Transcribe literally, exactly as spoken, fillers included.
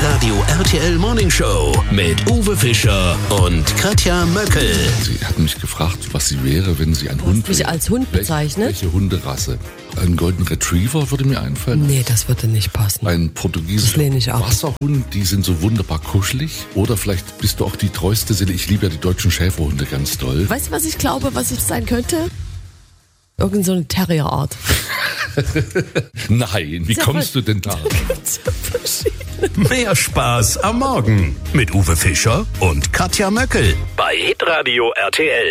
Hitradio R T L Morning Show mit Uwe Fischer und Katja Möckel. Sie hat mich gefragt, was sie wäre, wenn sie ein Du Hund hast mich wäre. als Hund bezeichnet? Welche, welche Hunderasse? Ein Golden Retriever würde mir einfallen. Nee, das würde nicht passen. Ein Das portugiesischer lehne ich ab. Wasserhund, die sind so wunderbar kuschelig. Oder vielleicht bist du auch die treueste Seele. Ich liebe ja die deutschen Schäferhunde ganz doll. Weißt du, was ich glaube, was ich sein könnte? Irgend so eine Terrierart. Nein, wie Sehr kommst voll- du denn da? Gibt's ja verschiedene. Mehr Spaß am Morgen mit Uwe Fischer und Katja Möckel bei Hitradio R T L.